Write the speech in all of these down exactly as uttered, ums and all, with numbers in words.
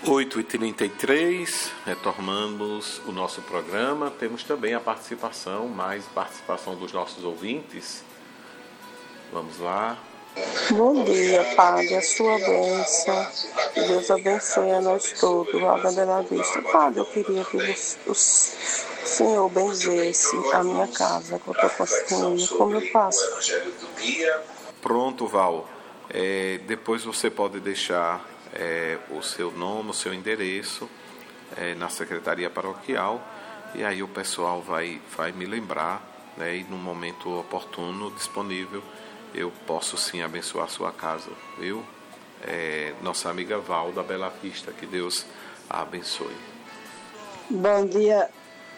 oito e trinta e três, retomamos o nosso programa. Temos também a participação, mais participação dos nossos ouvintes. Vamos lá. Bom dia, Padre, a sua bênção. Que Deus abençoe a nós todos, lá da Bela Vista. Padre, eu queria que o, o Senhor benzesse a minha casa, que eu estou construindo. Como eu faço? Pronto, Val. É, depois você pode deixar é, o seu nome, o seu endereço é, na Secretaria Paroquial, e aí o pessoal vai, vai me lembrar, né, e no momento oportuno, disponível, eu posso sim abençoar a sua casa, viu? É, nossa amiga Val da Bela Vista, que Deus a abençoe. Bom dia,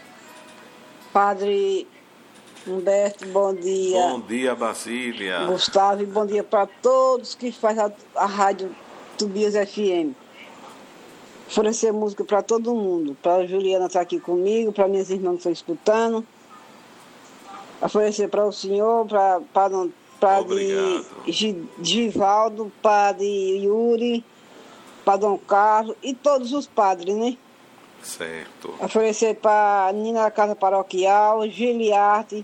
Padre Humberto, bom dia. Bom dia, Basília. Gustavo, e bom dia para todos que fazem a, a rádio Tobias F M. Oferecer música para todo mundo, para a Juliana estar aqui comigo, para minhas irmãs que estão escutando. Oferecer para o senhor, para Padre Givaldo, Padre Yuri, Padre Dom Carlos e todos os padres, né? Certo. Oferecer para Nina da Casa Paroquial, Giliarte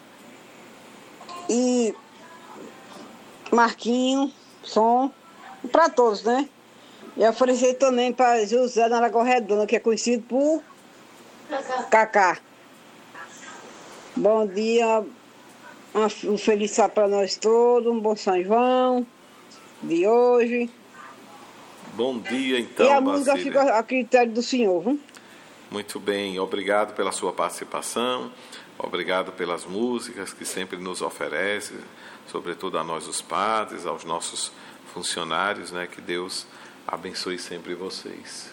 e Marquinho, som, para todos, né? E oferecer também para José da Lagoa Redonda, que é conhecido por Cacá. Bom dia. Um feliz sábado para nós todos, um bom São João de hoje. Bom dia, então, e a Basília. Música fica a critério do senhor, viu? Muito bem, obrigado pela sua participação, obrigado pelas músicas que sempre nos oferece, sobretudo a nós os padres, aos nossos funcionários, né? Que Deus abençoe sempre vocês.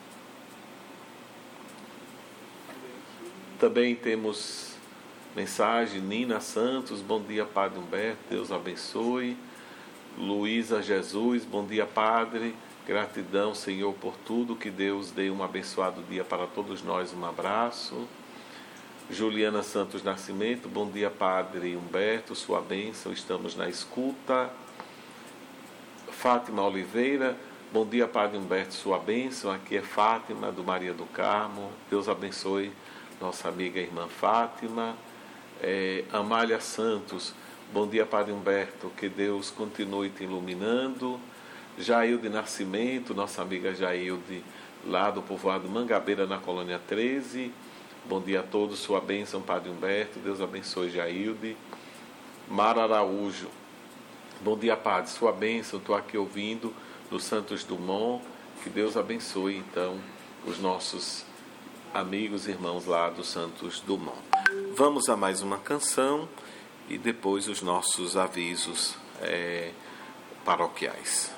Também temos mensagem, Nina Santos, bom dia, Padre Humberto, Deus abençoe. Luísa Jesus, bom dia, Padre, gratidão, Senhor, por tudo, que Deus dê um abençoado dia para todos nós, um abraço. Juliana Santos Nascimento, bom dia, Padre Humberto, sua bênção, estamos na escuta. Fátima Oliveira, bom dia, Padre Humberto, sua bênção, aqui é Fátima, do Maria do Carmo, Deus abençoe nossa amiga irmã Fátima. É, Amália Santos, bom dia, Padre Humberto, que Deus continue te iluminando. Jailde Nascimento, nossa amiga Jailde, lá do povoado Mangabeira, na Colônia treze, bom dia a todos, sua bênção, Padre Humberto, Deus abençoe Jailde. Mara Araújo, bom dia, Padre, sua bênção, estou aqui ouvindo do Santos Dumont, que Deus abençoe então os nossos amigos e irmãos lá do Santos Dumont. Vamos a mais uma canção e depois os nossos avisos é, paroquiais.